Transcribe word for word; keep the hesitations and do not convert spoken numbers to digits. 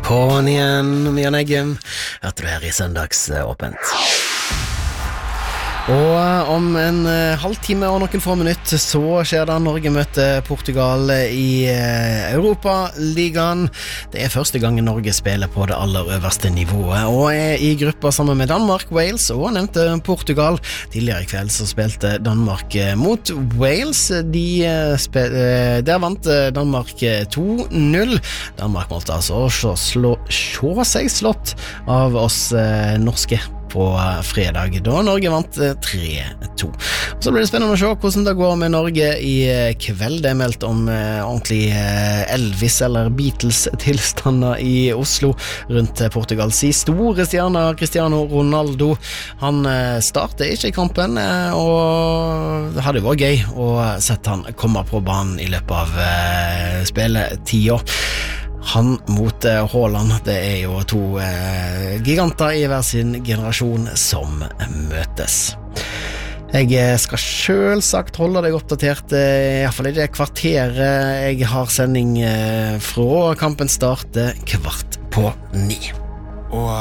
På'n igjen, Mia Neggum, hørte du her i Søndagsåpent. Og om en halvtime og noen få minutter så skjer det Norge møter Portugal i Europaligaen. Det er første gangen Norge spiller på det aller øverste nivået og er i gruppa sammen med Danmark, Wales og nevnte Portugal. Tidligere i kveld så spilte Danmark mot Wales. De spil, der vant Danmark to null. Danmark måtte altså slå, slå seg slått av oss norske på fredag, da Norge vant tre to. Så blir det spennende å se hvordan det går med Norge i kveld. Det er meldt om eh, ordentlig eh, Elvis- eller Beatles-tilstander i Oslo rundt Portugals store stjerne Cristiano Ronaldo. Han eh, starter ikke i kampen, eh, og det hadde vært gøy å sette han komme på banen i løpet av eh, spilletida. Han mot Haaland, det er jo to eh, giganter i hver sin generasjon som møtes. Jeg skal selvsagt holde deg oppdatert, i hvert fall i det kvarteret jeg har sending fra kampen starter kvart på ni. Og